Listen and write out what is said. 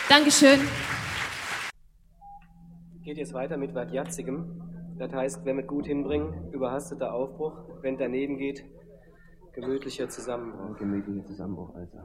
Dankeschön. Geht jetzt weiter mit was Jatzigem. Das heißt, wenn wir gut hinbringen, überhasteter Aufbruch. Wenn daneben geht, gemütlicher Zusammenbruch. Gemütlicher Zusammenbruch, also.